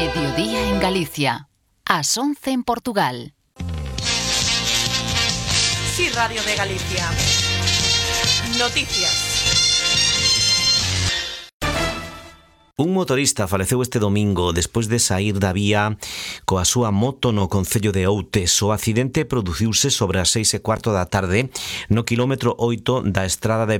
Mediodía en Galicia. Ás 11 en Portugal. Sí, Radio de Galicia. Noticias. Un motorista faleceu este domingo despois de saír da vía coa súa moto no concello de Outes. O accidente produciuse sobre as 6:15 da tarde no quilómetro 8 da estrada de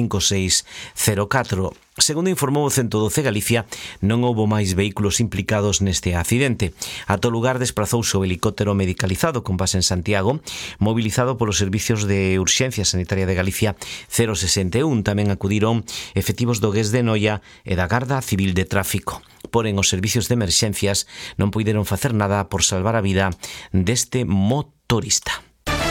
P5604. Segundo informou o 112 Galicia, non houbo máis vehículos implicados neste accidente. Ata o lugar desprazouse o helicóptero medicalizado con base en Santiago, mobilizado polos servicios de urxencia sanitaria de Galicia 061. Tamén acudiron efectivos do GES de Noia e da Garda Civil de Tráfico. Porén, os servicios de emerxencias non puideron facer nada por salvar a vida deste motorista.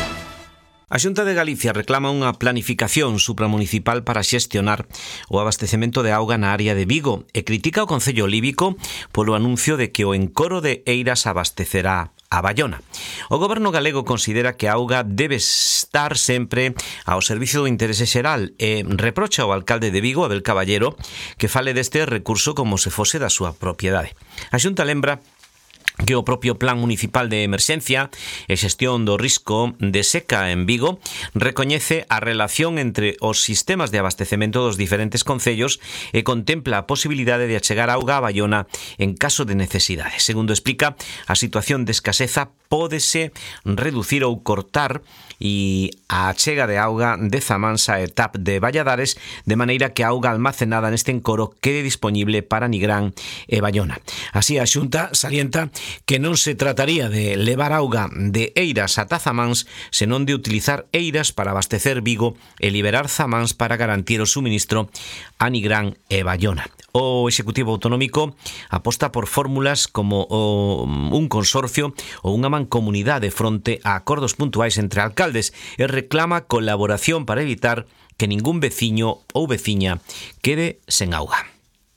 A Xunta de Galicia reclama unha planificación supramunicipal para xestionar o abastecemento de auga na área de Vigo e critica o Concello Líbico polo anuncio de que o encoro de Eiras abastecerá a Baiona. O goberno galego considera que a auga debe estar sempre ao servicio do interese xeral e reprocha ao alcalde de Vigo, Abel Caballero, que fale deste recurso como se fose da súa propiedade. A Xunta lembra que o propio Plan Municipal de Emerxencia e Xestión do Risco de Seca en Vigo recoñece a relación entre os sistemas de abastecemento dos diferentes concellos e contempla a posibilidade de achegar auga a Baiona en caso de necesidade. Segundo explica, a situación de escaseza pódese reducir ou cortar e a achega de auga de Zamansa e TAP de Valladares, de maneira que a auga almacenada neste encoro quede disponible para Nigrán e Baiona. Así, a Xunta salienta que non se trataría de levar auga de Eiras a Zamáns, senón de utilizar Eiras para abastecer Vigo e liberar Zamáns para garantir o suministro a Nigrán e Baiona. O Executivo Autonómico aposta por fórmulas como un consorcio ou unha mancomunidade fronte a acordos puntuais entre alcaldes e reclama colaboración para evitar que ningún veciño ou veciña quede sen auga.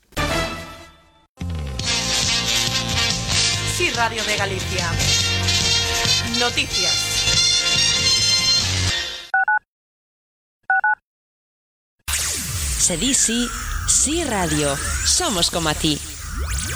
Sí, Radio de Galicia. Noticias. Se di sí, sí radio. Somos como a ti.